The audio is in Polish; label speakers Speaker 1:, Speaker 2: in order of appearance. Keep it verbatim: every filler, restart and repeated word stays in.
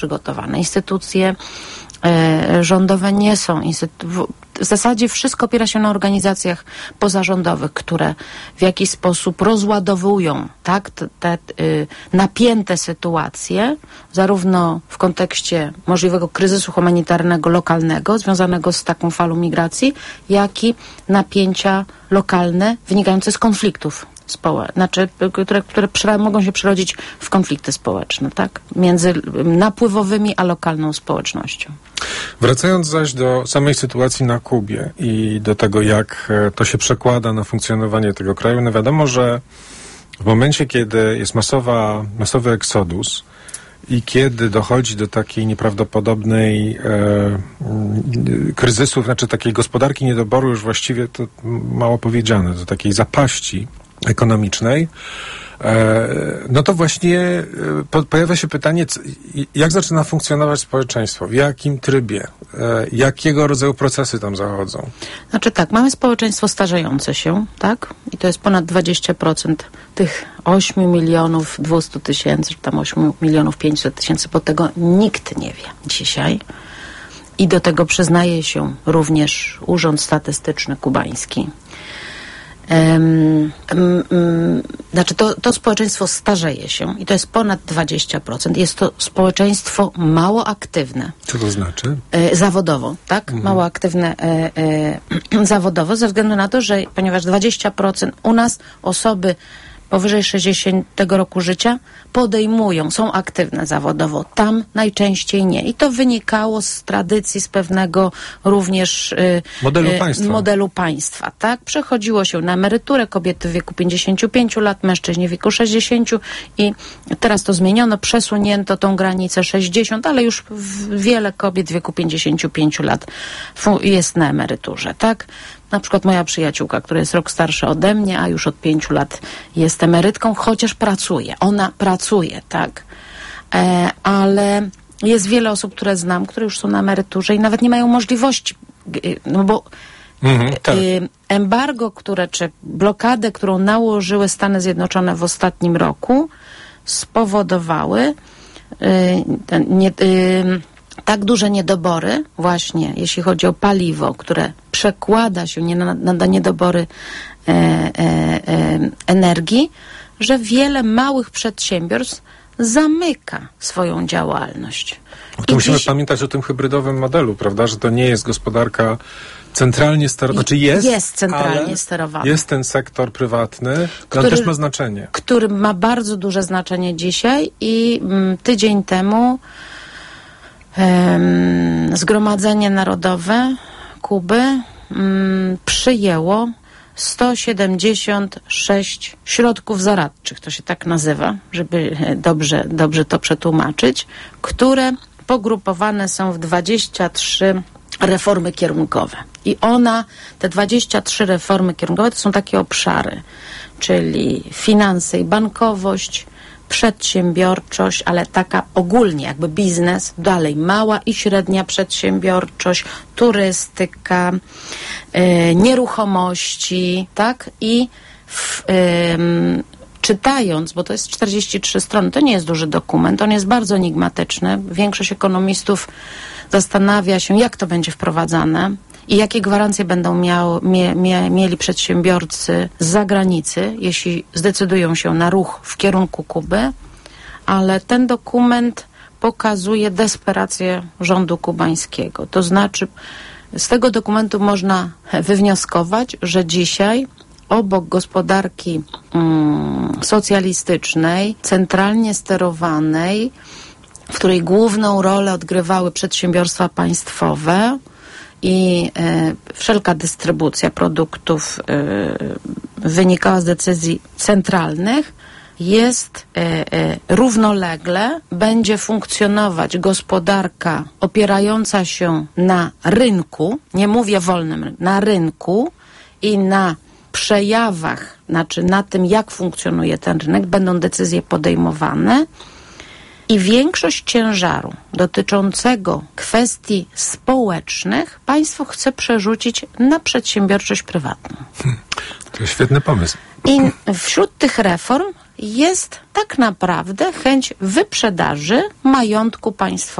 Speaker 1: przygotowane. Instytucje e, rządowe nie są instytu- w zasadzie wszystko opiera się na organizacjach pozarządowych, które w jakiś sposób rozładowują tak, te, te y, napięte sytuacje, zarówno w kontekście możliwego kryzysu humanitarnego lokalnego, związanego z taką falą migracji, jak i napięcia lokalne wynikające z konfliktów społecznych, znaczy, które, które przy, mogą się przerodzić w konflikty społeczne, tak? Między napływowymi a lokalną społecznością.
Speaker 2: Wracając zaś do samej sytuacji na Kubie i do tego, jak to się przekłada na funkcjonowanie tego kraju, no wiadomo, że w momencie, kiedy jest masowa, masowy eksodus i kiedy dochodzi do takiej nieprawdopodobnej e, kryzysu, znaczy takiej gospodarki niedoboru, już właściwie to mało powiedziane, do takiej zapaści ekonomicznej, no to właśnie pojawia się pytanie, jak zaczyna funkcjonować społeczeństwo, w jakim trybie, jakiego rodzaju procesy tam zachodzą?
Speaker 1: Znaczy tak, mamy społeczeństwo starzejące się, tak? I to jest ponad dwadzieścia procent tych ośmiu milionów dwieście tysięcy, czy tam ośmiu milionów pięćset tysięcy, bo tego nikt nie wie dzisiaj. I do tego przyznaje się również Urząd Statystyczny Kubański. Um, um, um, znaczy to, to społeczeństwo starzeje się i to jest ponad dwadzieścia procent. Jest to społeczeństwo mało aktywne.
Speaker 2: Co to znaczy?
Speaker 1: E, zawodowo, tak? Mhm. Mało aktywne e, e, zawodowo, ze względu na to, że ponieważ dwadzieścia procent u nas osoby powyżej sześćdziesiątego roku życia podejmują, są aktywne zawodowo. Tam najczęściej nie. I to wynikało z tradycji, z pewnego również y,
Speaker 2: modelu,
Speaker 1: y,
Speaker 2: państwa.
Speaker 1: modelu państwa. Tak? Przechodziło się na emeryturę, kobiety w wieku pięćdziesięciu pięciu lat, mężczyźni w wieku sześćdziesięciu i teraz to zmieniono, przesunięto tą granicę sześćdziesiąt, ale już wiele kobiet w wieku pięćdziesięciu pięciu lat jest na emeryturze. Tak? Na przykład moja przyjaciółka, która jest rok starsza ode mnie, a już od pięciu lat jest emerytką, chociaż pracuje. Ona pracuje, tak. E, ale jest wiele osób, które znam, które już są na emeryturze i nawet nie mają możliwości, no bo mhm, tak. y, embargo, które, czy blokadę, którą nałożyły Stany Zjednoczone w ostatnim roku, spowodowały y, ten, nie, y, tak duże niedobory, właśnie jeśli chodzi o paliwo, które przekłada się nie na, na niedobory e, e, e, energii, że wiele małych przedsiębiorstw zamyka swoją działalność.
Speaker 2: To musimy
Speaker 1: dziś...
Speaker 2: pamiętać o tym hybrydowym modelu, prawda, że to nie jest gospodarka centralnie sterowana, znaczy jest,
Speaker 1: jest centralnie sterowana.
Speaker 2: Jest ten sektor prywatny, który też ma znaczenie. Który
Speaker 1: ma bardzo duże znaczenie dzisiaj i m, tydzień temu em, Zgromadzenie Narodowe Kuby m, przyjęło sto siedemdziesiąt sześć środków zaradczych, to się tak nazywa, żeby dobrze, dobrze to przetłumaczyć, które pogrupowane są w dwadzieścia trzy reformy kierunkowe. I ona, te dwadzieścia trzy reformy kierunkowe to są takie obszary, czyli finanse i bankowość, przedsiębiorczość, ale taka ogólnie jakby biznes, dalej mała i średnia przedsiębiorczość, turystyka, y, nieruchomości, tak? I w, y, czytając, bo to jest czterdzieści trzy strony, to nie jest duży dokument, on jest bardzo enigmatyczny. Większość ekonomistów zastanawia się, jak to będzie wprowadzane i jakie gwarancje będą miał, mie, mie, mieli przedsiębiorcy z zagranicy, jeśli zdecydują się na ruch w kierunku Kuby, ale ten dokument pokazuje desperację rządu kubańskiego. To znaczy, z tego dokumentu można wywnioskować, że dzisiaj obok gospodarki mm, socjalistycznej, centralnie sterowanej, w której główną rolę odgrywały przedsiębiorstwa państwowe i e, wszelka dystrybucja produktów e, wynikała z decyzji centralnych, jest e, e, równolegle będzie funkcjonować gospodarka opierająca się na rynku, nie mówię wolnym, na rynku i na przejawach, znaczy na tym, jak funkcjonuje ten rynek, będą decyzje podejmowane i większość ciężaru dotyczącego kwestii społecznych państwo chce przerzucić na przedsiębiorczość prywatną.
Speaker 2: Hmm, to jest świetny pomysł.
Speaker 1: I wśród tych reform jest tak naprawdę chęć wyprzedaży majątku państwowego.